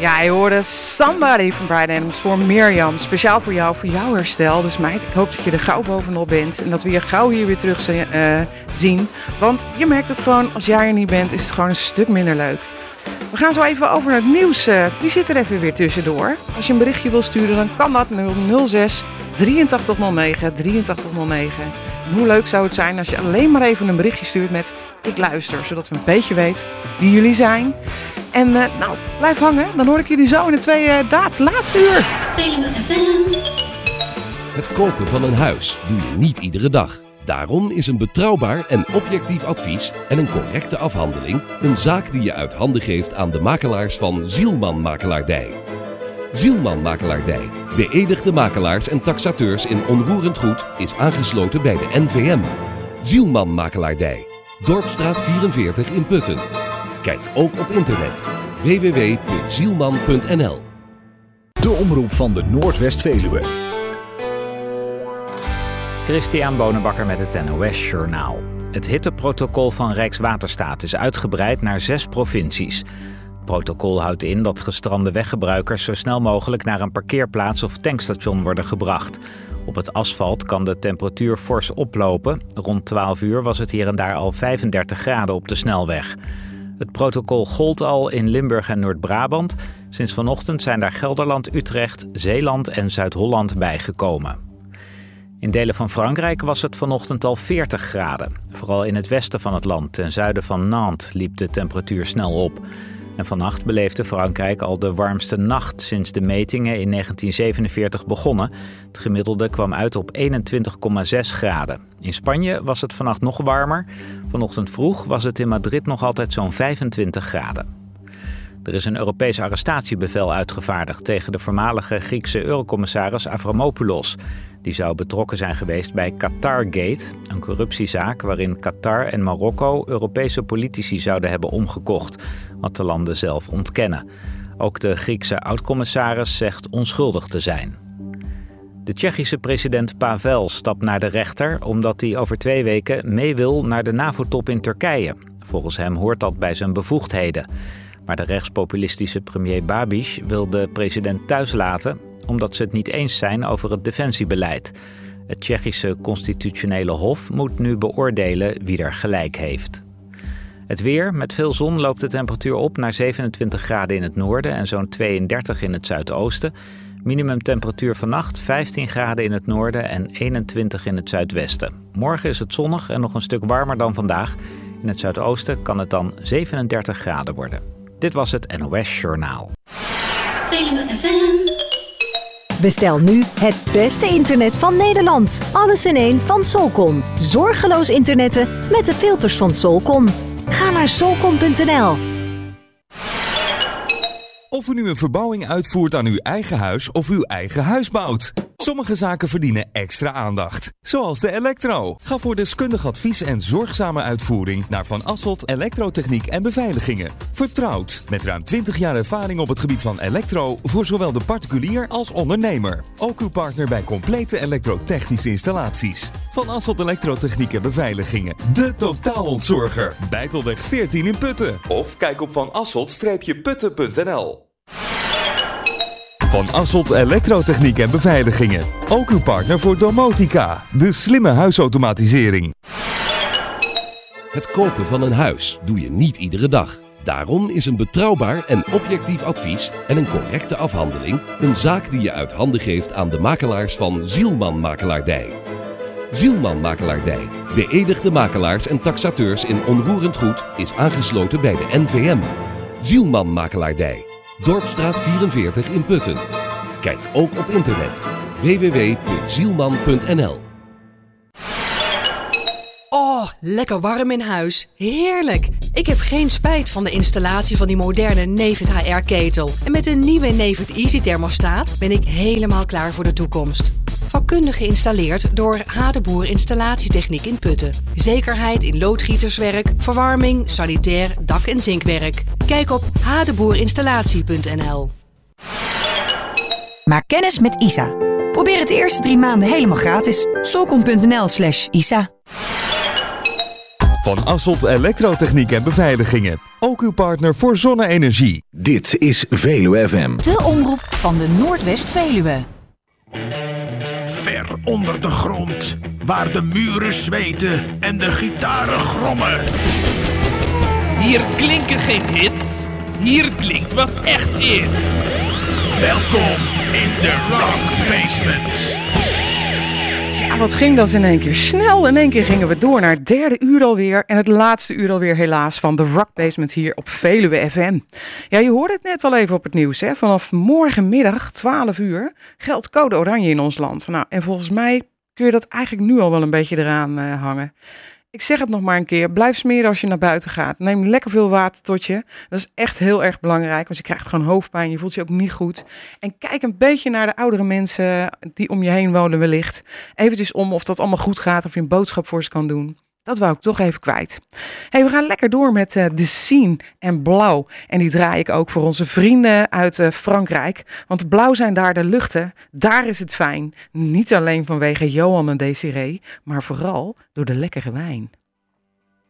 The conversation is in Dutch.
Ja, je hoorde Somebody van Bryan Adams voor Mirjam. Speciaal voor jou, voor jouw herstel. Dus meid, ik hoop dat je er gauw bovenop bent. En dat we je gauw hier weer terug zien. Want je merkt het gewoon, als jij er niet bent, is het gewoon een stuk minder leuk. We gaan zo even over naar het nieuws. Die zit er even weer tussendoor. Als je een berichtje wil sturen, dan kan dat 06 8309 8309. En hoe leuk zou het zijn als je alleen maar even een berichtje stuurt met ik luister. Zodat we een beetje weten wie jullie zijn. En blijf hangen. Dan hoor ik jullie zo in de laatste uur. Veluwe FM. Het kopen van een huis doe je niet iedere dag. Daarom is een betrouwbaar en objectief advies en een correcte afhandeling een zaak die je uit handen geeft aan de makelaars van Zielman Makelaardij. Zielman Makelaardij, beëdigde makelaars en taxateurs in onroerend goed, is aangesloten bij de NVM. Zielman Makelaardij, Dorpstraat 44 in Putten. Kijk ook op internet www.zielman.nl. De omroep van de Noordwest-Veluwe. Christian Bonenbakker met het NOS Journaal. Het hitteprotocol van Rijkswaterstaat is uitgebreid naar 6 provincies. Het protocol houdt in dat gestrande weggebruikers zo snel mogelijk naar een parkeerplaats of tankstation worden gebracht. Op het asfalt kan de temperatuur fors oplopen. Rond 12 uur was het hier en daar al 35 graden op de snelweg. Het protocol gold al in Limburg en Noord-Brabant. Sinds vanochtend zijn daar Gelderland, Utrecht, Zeeland en Zuid-Holland bijgekomen. In delen van Frankrijk was het vanochtend al 40 graden. Vooral in het westen van het land, ten zuiden van Nantes, liep de temperatuur snel op. En vannacht beleefde Frankrijk al de warmste nacht sinds de metingen in 1947 begonnen. Het gemiddelde kwam uit op 21,6 graden. In Spanje was het vannacht nog warmer. Vanochtend vroeg was het in Madrid nog altijd zo'n 25 graden. Er is een Europees arrestatiebevel uitgevaardigd tegen de voormalige Griekse eurocommissaris Avramopoulos. Die zou betrokken zijn geweest bij Qatargate, een corruptiezaak waarin Qatar en Marokko Europese politici zouden hebben omgekocht, wat de landen zelf ontkennen. Ook de Griekse oud-commissaris zegt onschuldig te zijn. De Tsjechische president Pavel stapt naar de rechter omdat hij over 2 weken mee wil naar de NAVO-top in Turkije. Volgens hem hoort dat bij zijn bevoegdheden. Maar de rechtspopulistische premier Babiš wil de president thuis laten omdat ze het niet eens zijn over het defensiebeleid. Het Tsjechische constitutionele hof moet nu beoordelen wie er gelijk heeft. Het weer, met veel zon loopt de temperatuur op naar 27 graden in het noorden en zo'n 32 in het zuidoosten. Minimumtemperatuur vannacht 15 graden in het noorden en 21 in het zuidwesten. Morgen is het zonnig en nog een stuk warmer dan vandaag. In het zuidoosten kan het dan 37 graden worden. Dit was het NOS Journaal. Veluwe FM. Bestel nu het beste internet van Nederland. Alles in één van Solcon. Zorgeloos internetten met de filters van Solcon. Ga naar solcon.nl. Of u nu een verbouwing uitvoert aan uw eigen huis of uw eigen huis bouwt. Sommige zaken verdienen extra aandacht. Zoals de elektro. Ga voor deskundig advies en zorgzame uitvoering naar Van Asselt Elektrotechniek en Beveiligingen. Vertrouwd. Met ruim 20 jaar ervaring op het gebied van elektro voor zowel de particulier als ondernemer. Ook uw partner bij complete elektrotechnische installaties. Van Asselt Elektrotechniek en Beveiligingen. De totaalontzorger. Bijtelweg 14 in Putten. Of kijk op vanasselt-putten.nl. Van Asselt Elektrotechniek en Beveiligingen. Ook uw partner voor domotica, de slimme huisautomatisering. Het kopen van een huis doe je niet iedere dag. Daarom is een betrouwbaar en objectief advies en een correcte afhandeling een zaak die je uit handen geeft aan de makelaars van Zielman Makelaardij. Zielman Makelaardij, beëdigde makelaars en taxateurs in onroerend goed, is aangesloten bij de NVM. Zielman Makelaardij, Dorpstraat 44 in Putten. Kijk ook op internet www.zielman.nl. Oh, lekker warm in huis. Heerlijk. Ik heb geen spijt van de installatie van die moderne Nefit HR-ketel. En met een nieuwe Nefit Easy thermostaat ben ik helemaal klaar voor de toekomst. Vakkundig geïnstalleerd door Hadeboer Installatietechniek in Putten. Zekerheid in loodgieterswerk, verwarming, sanitair, dak- en zinkwerk. Kijk op hadeboerinstallatie.nl. Maak kennis met ISA. Probeer het de eerste 3 maanden helemaal gratis. Solcon.nl/ISA. Van Asselt Elektrotechniek en Beveiligingen. Ook uw partner voor zonne-energie. Dit is Veluwe FM. De omroep van de Noordwest-Veluwe. Ver onder de grond, waar de muren zweten en de gitaren grommen. Hier klinken geen hits, hier klinkt wat echt is. Welkom in de Rock Basement. Ja, wat ging dat in één keer snel. In één keer gingen we door naar het derde uur alweer. En het laatste uur alweer helaas van de Rock Basement hier op Veluwe FM. Ja, je hoorde het net al even op het nieuws. Hè? Vanaf morgenmiddag 12 uur geldt code oranje in ons land. Nou, en volgens mij kun je dat eigenlijk nu al wel een beetje eraan hangen. Ik zeg het nog maar een keer. Blijf smeren als je naar buiten gaat. Neem lekker veel water tot je. Dat is echt heel erg belangrijk. Want je krijgt gewoon hoofdpijn. Je voelt je ook niet goed. En kijk een beetje naar de oudere mensen die om je heen wonen wellicht. Eventjes om of dat allemaal goed gaat. Of je een boodschap voor ze kan doen. Dat wou ik toch even kwijt. Hey, we gaan lekker door met The Scene en Blauw. En die draai ik ook voor onze vrienden uit Frankrijk. Want blauw zijn daar de luchten. Daar is het fijn. Niet alleen vanwege Johan en Desiree, maar vooral door de lekkere wijn.